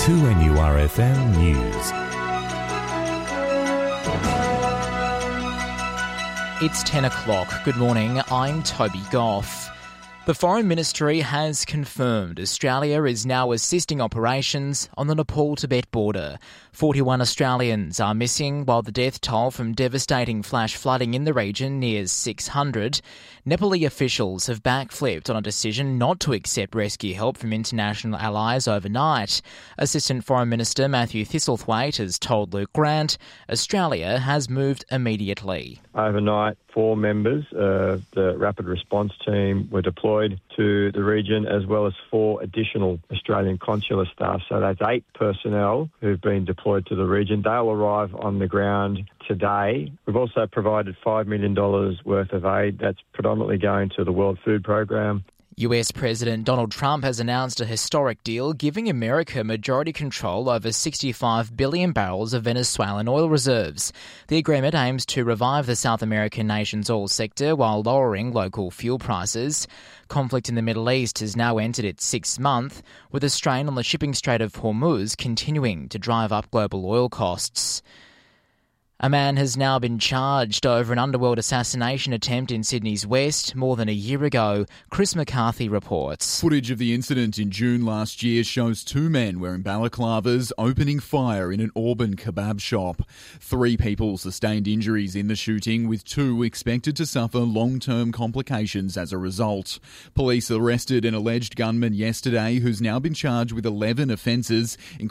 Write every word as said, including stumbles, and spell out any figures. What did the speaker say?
two N U R F M News. It's ten o'clock. Good morning, I'm Toby Goff. The Foreign Ministry has confirmed Australia is now assisting operations on the Nepal-Tibet border. forty-one Australians are missing, while the death toll from devastating flash flooding in the region nears six hundred. Nepali officials have backflipped on a decision not to accept rescue help from international allies overnight. Assistant Foreign Minister Matthew Thistlethwaite has told Luke Grant Australia has moved immediately. Overnight, four members of the Rapid Response Team were deployed to the region, as well as four additional Australian consular staff. So that's eight personnel who've been deployed to the region. They'll arrive on the ground today. We've also provided five million dollars worth of aid that's predominantly going to the World Food Programme. U S President Donald Trump has announced a historic deal giving America majority control over sixty-five billion barrels of Venezuelan oil reserves. The agreement aims to revive the South American nation's oil sector while lowering local fuel prices. Conflict in the Middle East has now entered its sixth month, with a strain on the shipping Strait of Hormuz continuing to drive up global oil costs. A man has now been charged over an underworld assassination attempt in Sydney's West more than a year ago, Chris McCarthy reports. Footage of the incident in June last year shows two men wearing balaclavas opening fire in an Auburn kebab shop. Three people sustained injuries in the shooting, with two expected to suffer long-term complications as a result. Police arrested an alleged gunman yesterday who's now been charged with eleven offences,